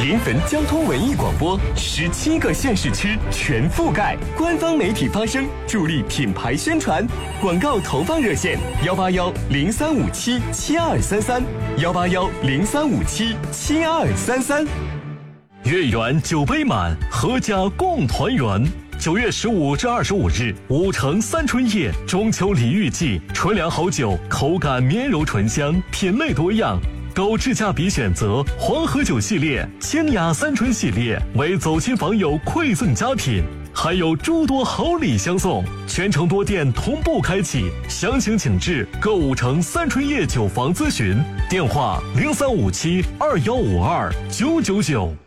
临汾交通文艺广播，17个县市区全覆盖，官方媒体发声，助力品牌宣传。广告投放热线：181-0357-7233，181-0357-7233。 月圆酒杯满，阖家共团圆。9月15至25日，5城三春夜中秋礼遇季，纯粮好酒，口感绵柔醇香，品类多样。购智驾比选择黄河酒系列、清雅三春系列为走亲访友馈赠佳品，还有诸多好礼相送。全城多店同步开启，详情请至购5城三春夜酒房咨询，电话035721529999。